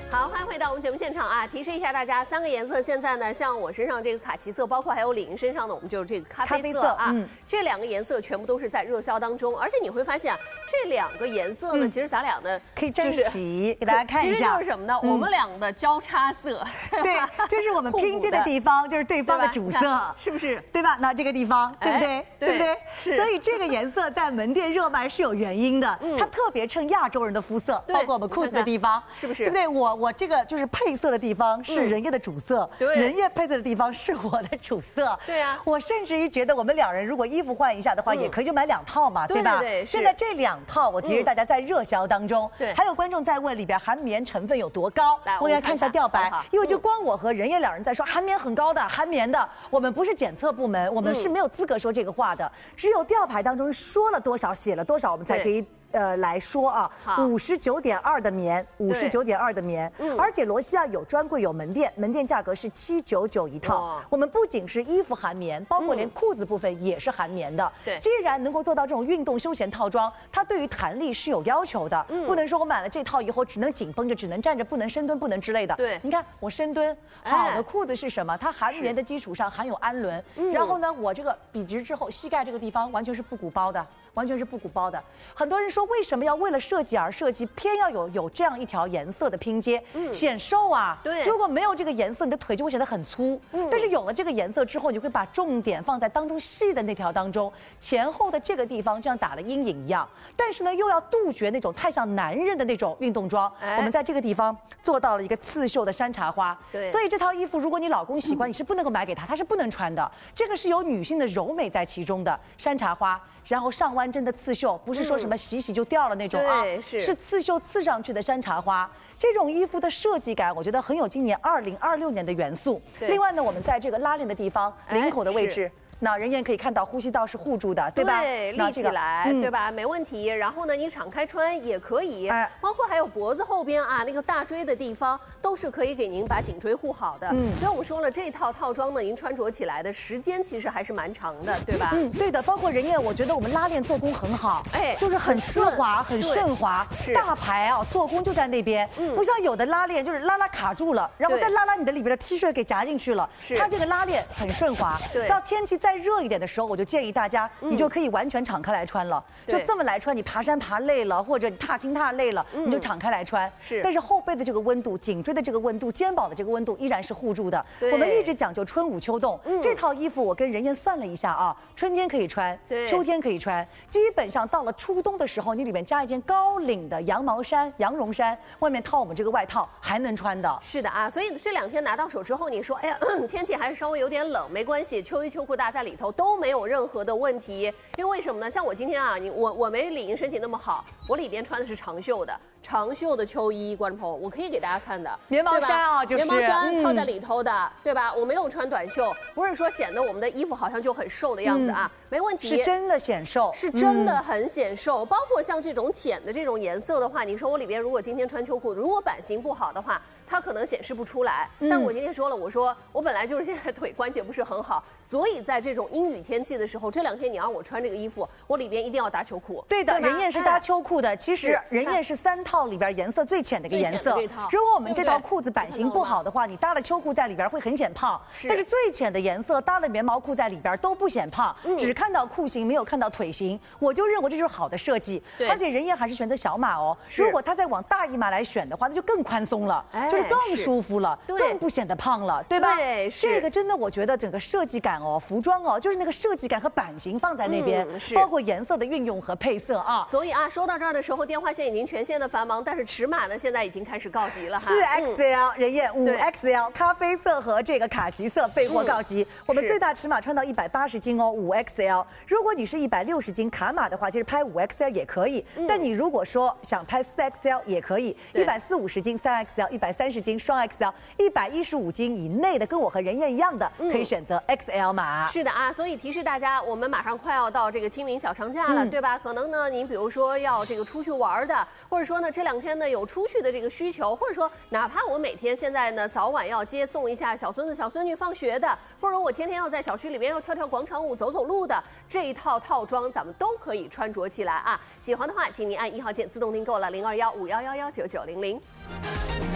好，欢迎回到我们节目现场啊！提示一下大家，3个颜色现在呢，像我身上这个卡其色，包括还有李莹身上的，我们就是这个咖啡色啊。这2个颜色全部都是在热销当中，而且你会发现啊，这2个颜色呢，其实咱俩的可以站起，给大家看一下。 其实就是什么呢？我们俩的交叉色。 对，就是我们拼接的地方，就是对方的主色， 是不是？ 对吧？那这个地方，对不对？对不对？ 是。 所以这个颜色在门店热卖是有原因的，它特别衬亚洲人的肤色，包括我们裤子的地方， 是不是？ 对不对？我这个就是配色的地方是人叶的主色，人叶配色的地方是我的主色。 对啊， 我甚至于觉得我们2人如果衣服换一下的话，也可以就买2套嘛，对吧？ 对。 现在这2套，我提示大家在热销当中。 对。 还有观众在问里边含棉成分有多高，我给大家看一下吊牌，因为就光我和人叶2人在说含棉很高的，含棉的，我们不是检测部门，我们是没有资格说这个话的，只有吊牌当中说了多少，写了多少，我们才可以。来说啊，59.2的棉，59.2的棉，而且罗西亚有专柜有门店，门店价格是799一套。我们不仅是衣服含棉，包括连裤子部分也是含棉的。 对， 既然能够做到这种运动休闲套装，它对于弹力是有要求的，不能说我买了这套以后只能紧绷着，只能站着，不能深蹲，不能之类的。 对， 你看我深蹲，好的裤子是什么？它含棉的基础上含有氨纶，然后呢，我这个笔直之后，膝盖这个地方完全是不鼓包的。完全是不鼓包的。很多人说，为什么要为了设计而设计，偏要有这样一条颜色的拼接，显瘦啊？ 对， 如果没有这个颜色，你的腿就会显得很粗。但是有了这个颜色之后，你会把重点放在当中细的那条当中，前后的这个地方，就像打了阴影一样。但是呢，又要杜绝那种太像男人的那种运动装。我们在这个地方做到了一个刺绣的山茶花。 对， 所以这套衣服，如果你老公喜欢，你是不能够买给他，他是不能穿的。这个是有女性的柔美在其中的山茶花。然后上弯针的刺绣，不是说什么洗就掉了那种啊，是刺绣刺上去的山茶花。这种衣服的设计感，我觉得很有今年2026年的元素。另外呢，我们在这个拉链的地方，领口的位置。那人眼可以看到呼吸道是护住的，对吧？ 对，立起来，对吧？没问题。然后呢，你敞开穿也可以，包括还有脖子后边啊，那个大椎的地方都是可以给您把颈椎护好的。所以我说了，这套套装呢，您穿着起来的时间其实还是蛮长的，对吧？ 对的。包括人眼，我觉得我们拉链做工很好，就是很丝滑、很顺滑。大牌啊，做工就在那边，不像有的拉链就是拉卡住了，然后再拉你的里边的 T 恤给夹进去了。它这个拉链很顺滑。 对， 到天气再热一点的时候，我就建议大家，你就可以完全敞开来穿了。就这么来穿，你爬山爬累了，或者你踏青踏累了，你就敞开来穿。但是后背的这个温度、颈椎的这个温度、肩膀的这个温度依然是护住的。我们一直讲究春捂秋冻。这套衣服我跟人燕算了一下啊，春天可以穿，秋天可以穿，基本上到了初冬的时候，你里面加一件高领的羊毛衫、羊绒衫，外面套我们这个外套还能穿的。 是的啊，所以这2天拿到手之后，你说，哎呀，天气还是稍微有点冷，没关系，秋衣秋裤搭在里头。都没有任何的问题，因为什么呢？像我今天啊，我没李莹身体那么好，我里边穿的是长袖的秋衣，观众朋友，我可以给大家看的棉毛衫啊，就是棉毛衫套在里头的，对吧？我没有穿短袖，不是说显得我们的衣服好像就很瘦的样子啊，没问题， 是真的显瘦， 是真的很显瘦。包括像这种浅的这种颜色的话，你说我里边如果今天穿秋裤，如果版型不好的话，它可能显示不出来。但我今天说了，我说我本来就是现在腿关节不是很好，所以在这种阴雨天气的时候，这2天你让我穿这个衣服，我里边一定要搭秋裤。 对的，人燕是搭秋裤的。其实人燕是3套里边颜色最浅的一个颜色。如果我们这套裤子版型不好的话，你搭了秋裤在里边会很显胖。但是最浅的颜色搭了棉毛裤在里边都不显胖，只看到裤型没有看到腿型。我就认为这就是好的设计。而且人燕还是选择小码哦。如果他再往大一码来选的话，那就更宽松了，就是更舒服了，更不显得胖了，对吧？ 对， 这个真的我觉得整个设计感哦，服装哦，就是那个设计感和版型放在那边，包括颜色的运用和配色啊。 所以啊，说到这儿的时候，电话线已经全线的繁忙，但是尺码呢，现在已经开始告急了哈。 4XL 人燕5XL 咖啡色和这个卡其色备货告急。我们最大尺码穿到180斤哦，5XL。如果你是160斤卡码的话，其实拍5XL 也可以。但你如果说想拍4XL 也可以，140-50斤3XL，130斤双 XL，115斤以内的跟我和人燕一样的，可以选择 XL 码。 是的啊，所以提示大家，我们马上快要到这个清明小长假了，对吧？可能呢，您比如说要这个出去玩的，或者说呢这2天呢有出去的这个需求，或者说哪怕我每天现在呢早晚要接送一下小孙子小孙女放学的，或者我天天要在小区里面要跳跳广场舞走走路的，这一套套装咱们都可以穿着起来啊。喜欢的话，请您按1号键自动订购了，0215111990。